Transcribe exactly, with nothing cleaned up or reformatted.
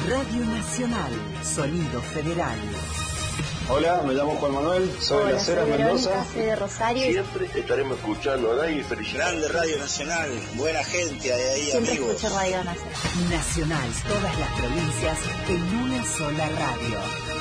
Radio Nacional, Sonido Federal. Hola, me llamo Juan Manuel, soy Hola, de Las Heras, Mendoza. Soy de Rosario. Siempre estaremos escuchando a Day y felicidad. Grande Radio Nacional, buena gente de ahí, Siempre amigos. Escucho Radio Nacional. Nacional, todas las provincias en una sola radio.